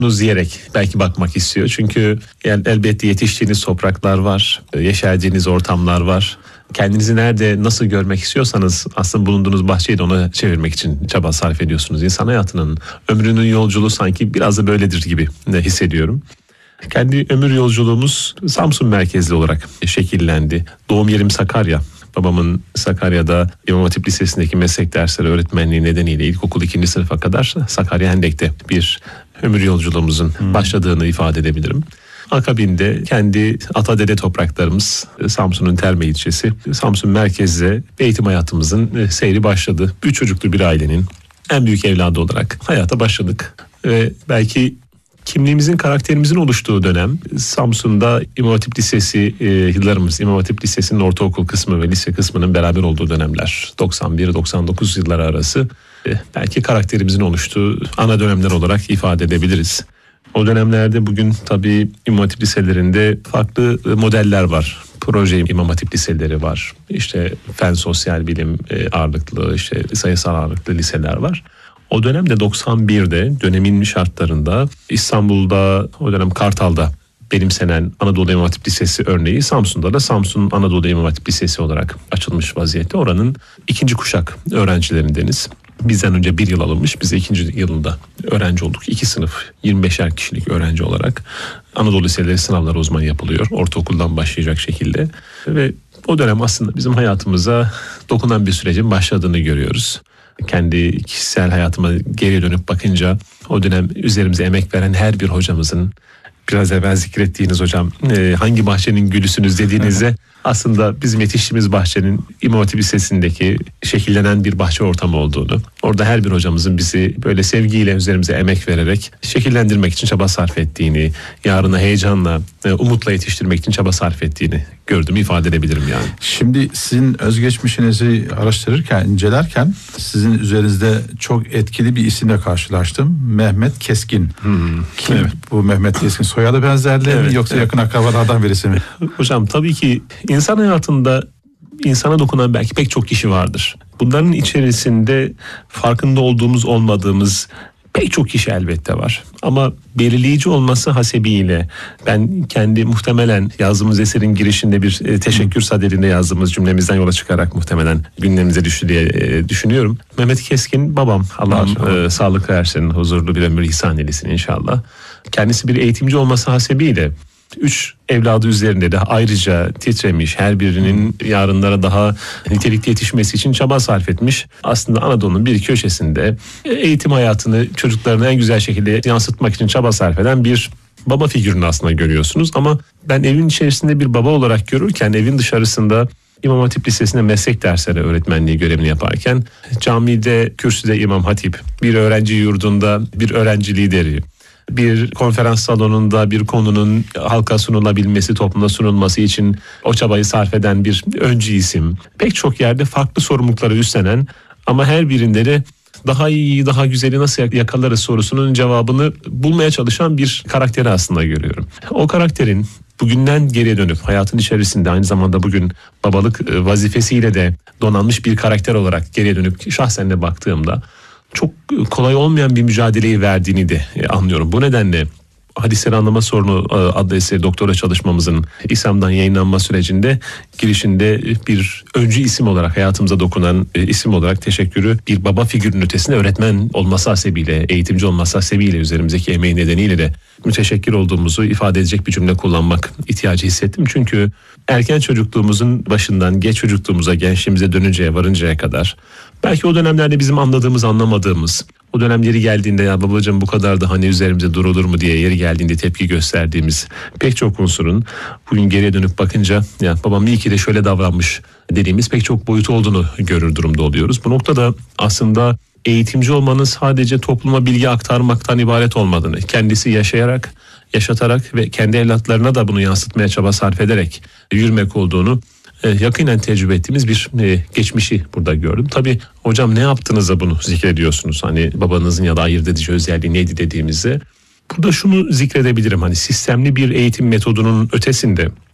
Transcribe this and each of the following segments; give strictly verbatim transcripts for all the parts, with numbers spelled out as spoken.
diyerek belki bakmak istiyor. Çünkü yani elbette yetiştiğiniz topraklar var, yaşadığınız ortamlar var. Kendinizi nerede, nasıl görmek istiyorsanız aslında bulunduğunuz bahçeyi de ona çevirmek için çaba sarf ediyorsunuz. İnsan hayatının, ömrünün yolculuğu sanki biraz da böyledir gibi de hissediyorum. Kendi ömür yolculuğumuz Samsun merkezli olarak şekillendi. Doğum yerim Sakarya. Babamın Sakarya'da İmam Hatip Lisesi'ndeki meslek dersleri öğretmenliği nedeniyle ilkokul ikinci sınıfa kadar Sakarya Hendek'te bir ömür yolculuğumuzun hmm. başladığını ifade edebilirim. Akabinde kendi ata dede topraklarımız Samsun'un Terme ilçesi, Samsun merkezde eğitim hayatımızın seyri başladı. Üç çocuklu bir ailenin en büyük evladı olarak hayata başladık. Ve belki kimliğimizin, karakterimizin oluştuğu dönem Samsun'da İmam Hatip Lisesi e, yıllarımız, İmam Hatip Lisesi'nin ortaokul kısmı ve lise kısmının beraber olduğu dönemler. doksan bir doksan dokuz yılları arası e, belki karakterimizin oluştuğu ana dönemler olarak ifade edebiliriz. O dönemlerde bugün tabii İmam Hatip liselerinde farklı modeller var. Proje İmam Hatip liseleri var. İşte fen sosyal bilim ağırlıklı, işte sayısal ağırlıklı liseler var. O dönemde doksan birde dönemin şartlarında İstanbul'da, o dönem Kartal'da benimsenen Anadolu İmam Hatip Lisesi örneği Samsun'da da Samsun Anadolu İmam Hatip Lisesi olarak açılmış vaziyette. Oranın ikinci kuşak öğrencilerindeniz. Bizden önce bir yıl alınmış, biz ikinci yılında öğrenci olduk. İki sınıf, yirmi beşer kişilik öğrenci olarak Anadolu liseleri sınavları o zaman yapılıyor. Ortaokuldan başlayacak şekilde. Ve o dönem aslında bizim hayatımıza dokunan bir sürecin başladığını görüyoruz. Kendi kişisel hayatıma geri dönüp bakınca o dönem üzerimize emek veren her bir hocamızın, biraz evvel zikrettiğiniz hocam e, hangi bahçenin gülüsünüz dediğinizde aslında bizim yetiştiğimiz bahçenin İmam Hatip Lisesi'ndeki şekillenen bir bahçe ortamı olduğunu, orada her bir hocamızın bizi böyle sevgiyle üzerimize emek vererek şekillendirmek için çaba sarf ettiğini, yarına heyecanla, umutla yetiştirmek için çaba sarf ettiğini gördüm, ifade edebilirim yani. Şimdi sizin özgeçmişinizi araştırırken, incelerken sizin üzerinizde çok etkili bir isimle karşılaştım. Mehmet Keskin. Hmm. Kim evet. bu Mehmet Keskin? Soyadı benzerliği evet, mi yoksa evet. yakın akrabalardan birisi mi? Hocam tabii ki İnsan hayatında insana dokunan belki pek çok kişi vardır. Bunların içerisinde farkında olduğumuz, olmadığımız pek çok kişi elbette var. Ama belirleyici olması hasebiyle ben kendi muhtemelen yazdığımız eserin girişinde bir e, teşekkür sadelinde yazdığımız cümlemizden yola çıkarak muhtemelen gündemimize düştü diye e, düşünüyorum. Mehmet Keskin babam, Allah'ım e, sağlık versin, huzurlu bir ömür ihsan eylesin inşallah. Kendisi bir eğitimci olması hasebiyle üç evladı üzerinde de ayrıca titremiş, her birinin yarınlara daha nitelikli yetişmesi için çaba sarf etmiş. Aslında Anadolu'nun bir köşesinde eğitim hayatını çocuklarına en güzel şekilde yansıtmak için çaba sarf eden bir baba figürünü aslında görüyorsunuz. Ama ben evin içerisinde bir baba olarak görürken evin dışarısında İmam Hatip Lisesi'nde meslek dersleri öğretmenliği görevini yaparken camide, kürsüde İmam Hatip, bir öğrenci yurdunda bir öğrenci lideri, bir konferans salonunda bir konunun halka sunulabilmesi, topluma sunulması için o çabayı sarf eden bir öncü isim. Pek çok yerde farklı sorumlulukları üstlenen ama her birinde de daha iyi, daha güzeli nasıl yakalarız sorusunun cevabını bulmaya çalışan bir karakteri aslında görüyorum. O karakterin bugünden geriye dönüp hayatın içerisinde aynı zamanda bugün babalık vazifesiyle de donanmış bir karakter olarak geriye dönüp şahsen de baktığımda çok kolay olmayan bir mücadeleyi verdiğini de anlıyorum. Bu nedenle Hadisleri Anlama Sorunu adlı eseri doktora çalışmamızın İSAM'dan yayınlanma sürecinde girişinde bir öncü isim olarak, hayatımıza dokunan isim olarak teşekkürü bir baba figürünün ötesinde öğretmen olması hasebiyle, eğitimci olması hasebiyle üzerimizdeki emeği nedeniyle de müteşekkir olduğumuzu ifade edecek bir cümle kullanmak ihtiyacı hissettim. Çünkü erken çocukluğumuzun başından geç çocukluğumuza, gençliğimize dönünceye, varıncaya kadar belki o dönemlerde bizim anladığımız, anlamadığımız, o dönem yeri geldiğinde ya babacığım bu kadar da hani üzerimize durulur mu diye yeri geldiğinde tepki gösterdiğimiz pek çok unsurun bugün geriye dönüp bakınca ya babam iyi ki de şöyle davranmış dediğimiz pek çok boyutu olduğunu görür durumda oluyoruz. Bu noktada aslında eğitimci olmanın sadece topluma bilgi aktarmaktan ibaret olmadığını, kendisi yaşayarak, yaşatarak ve kendi evlatlarına da bunu yansıtmaya çaba sarf ederek yürümek olduğunu yakinen tecrübe ettiğimiz bir geçmişi burada gördüm. Tabii hocam ne yaptığınızda bunu zikrediyorsunuz? Hani babanızın ya da ayırt edici özelliği neydi dediğimizde. Burada şunu zikredebilirim. Hani sistemli bir eğitim metodunun ötesinde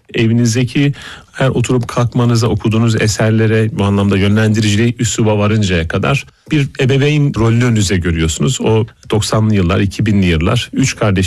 Evinizdeki her oturup kalkmanıza, okuduğunuz eserlere bu anlamda yönlendiriciliği üsluba varıncaya kadar bir ebeveyn rolünü önünüze görüyorsunuz. O doksanlı yıllar, iki binli yıllar üç kardeş